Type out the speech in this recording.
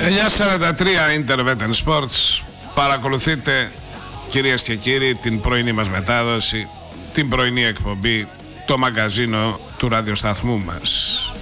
9:43 Intervetan Sports. Παρακολουθείτε, κυρίες και κύριοι, την πρωινή μας μετάδοση, την πρωινή εκπομπή, το μαγκαζίνο του ραδιοσταθμού μας.